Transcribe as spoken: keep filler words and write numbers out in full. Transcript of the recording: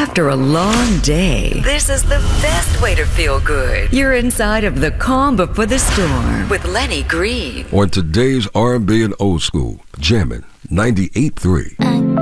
After a long day, this is the best way to feel good. You're inside of the calm before the storm with Lenny Green. On today's R and B and Old School, jamming ninety-eight point three.